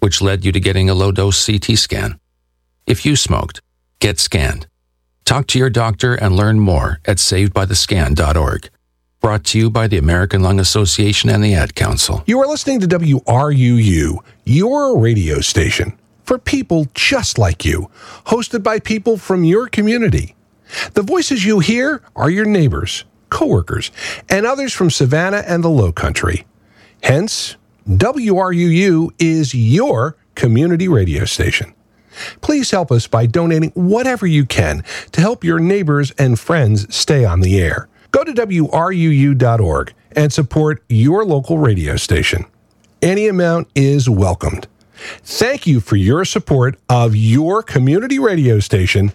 which led you to getting a low-dose CT scan. If you smoked, get scanned. Talk to your doctor and learn more at savedbythescan.org. Brought to you by the American Lung Association and the Ad Council. You are listening to WRUU, your radio station for people just like you, hosted by people from your community. The voices you hear are your neighbors, coworkers, and others from Savannah and the Low Country. Hence, WRUU is your community radio station. Please help us by donating whatever you can to help your neighbors and friends stay on the air. Go to WRUU.org and support your local radio station. Any amount is welcomed. Thank you for your support of your community radio station,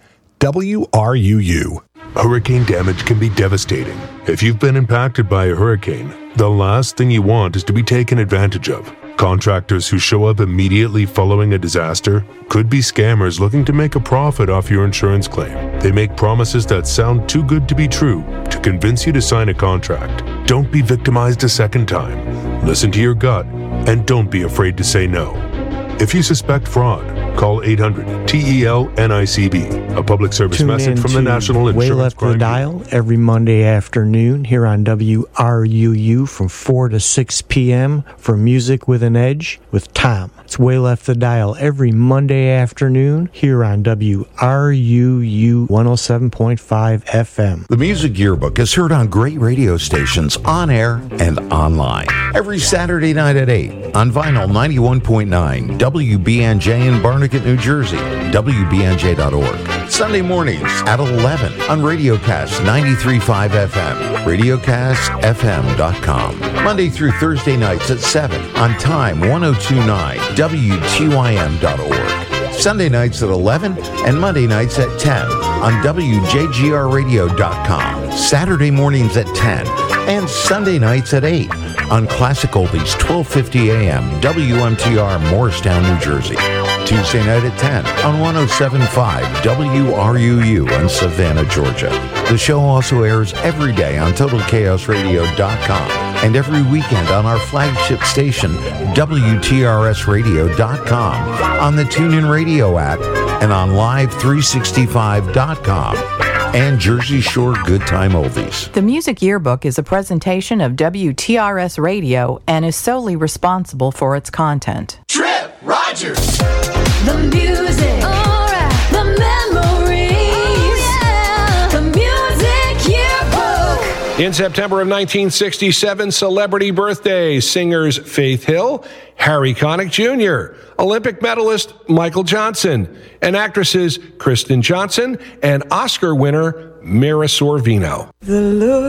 WRUU. Hurricane damage can be devastating. If you've been impacted by a hurricane, the last thing you want is to be taken advantage of. Contractors who show up immediately following a disaster could be scammers looking to make a profit off your insurance claim. They make promises that sound too good to be true to convince you to sign a contract. Don't be victimized a second time. Listen to your gut and don't be afraid to say no. If you suspect fraud, call 800-TEL-NICB. A public service message from the National Insurance Way Left Crime the Dial every Monday afternoon here on WRUU from 4 to 6 p.m. for Music with an Edge with Tom. It's Way Left the Dial every Monday afternoon here on WRUU 107.5 FM. The Music Yearbook is heard on great radio stations on air and online. Every Saturday night at 8 on Vinyl 91.9 WBNJ in Barnegat, New Jersey, WBNJ.org. Sunday mornings at 11 on Radiocast 93.5 FM, RadiocastFM.com. Monday through Thursday nights at 7 on Time 102.9 WTYM.org. Sunday nights at 11 and Monday nights at 10 on WJGRradio.com. Saturday mornings at 10 and Sunday nights at 8 on Classic Oldies 1250 AM WMTR Morristown, New Jersey. Tuesday night at 10 on 107.5 WRUU in Savannah, Georgia. The show also airs every day on TotalChaosRadio.com and every weekend on our flagship station, WTRSradio.com, on the TuneIn Radio app, and on Live365.com. And Jersey Shore Good Time Oldies. The Music Yearbook is a presentation of WTRS Radio and is solely responsible for its content. Trip Rogers. The music. All right. The memories. Oh, yeah. The Music Yearbook. In September of 1967, celebrity birthdays, singers Faith Hill, Harry Connick Jr., Olympic medalist Michael Johnson, and actresses Kristen Johnson and Oscar winner Mira Sorvino.